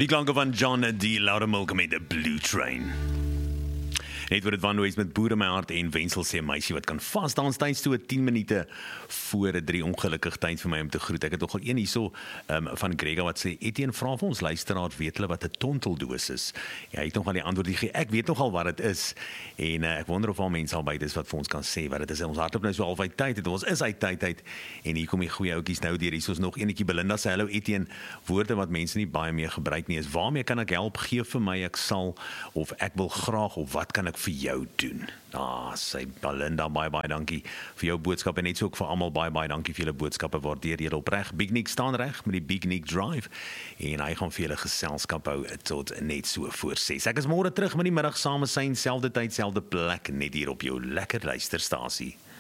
Die klanke van John D. Loudermilk met The Blue Train. Net wat het wanneer met Boere my hart en Wensel sê meisie wat kan vasdans tydens toe 10 minute voor 3 ongelukkig tyd vir my om te groet. Ek het nog al een hierso van Gregor wat sê Etienne vra vir ons luisteraar weet hulle wat 'n tonteldoos is. Ja, hy het nog al die antwoord gegee. Ek weet nogal wat dit is en ek wonder of al mense al buite is wat vir ons kan sê wat dit is. Ons hardloop nou so half uit tyd. Ons is uit tyd uit en hier kom die goeie ouetjies nou deur. Hier is nog enetjie Belinda sê hallo Etienne. Woorde wat mense nie baie meer gebruik nie is waarmee kan ek help? Gee vir my ek sal of ek wil graag of wat kan ek vir jou doen? Sê Belinda, baie dankie vir jou boodskap en net so ook vir almal baie dankie vir julle boodskappe, waardeer julle opreg. Big Nick staan reg met die Big Nick Drive en hy gaan vir julle geselskap hou tot net so voor 6. Ek is môre terug met die middag saam met sy selfde tyd, selfde plek, net hier op jou lekker luisterstasie.